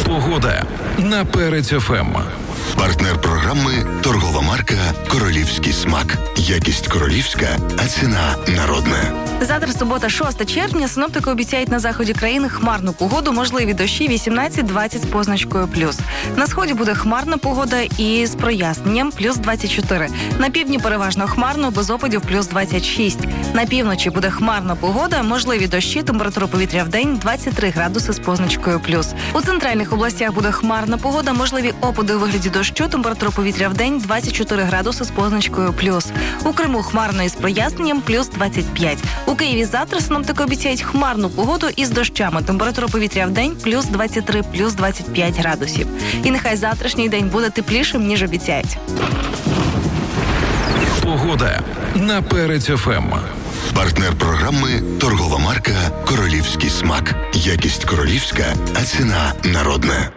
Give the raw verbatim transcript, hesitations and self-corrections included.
Погода на Перець еф ем. Партнер програми – торгова марка «Королівський смак». Якість королівська, а ціна народна. Завтра субота, шостого червня, синоптики обіцяють на заході країни хмарну погоду, можливі дощі вісімнадцять двадцять з позначкою плюс. На сході буде хмарна погода і з проясненням плюс двадцять чотири. На півдні переважно хмарно, без опадів плюс двадцять шість. На півночі буде хмарна погода, можливі дощі, температура повітря в день двадцять три градуси з позначкою плюс. У центральних областях буде хмарна погода, можливі опади у вигляді дощу, температура повітря в день двадцять чотири градуси з позначкою плюс. У Криму хмарно із проясненням плюс двадцять п'ять. У Києві завтра синоптики обіцяють хмарну погоду із дощами. Температура повітря в день плюс двадцять три, плюс двадцять п'ять градусів. І нехай завтрашній день буде теплішим, ніж обіцяють. Погода на Перець еф ем. Партнер програми – торгова марка «Королівський смак». Якість королівська, а ціна народна.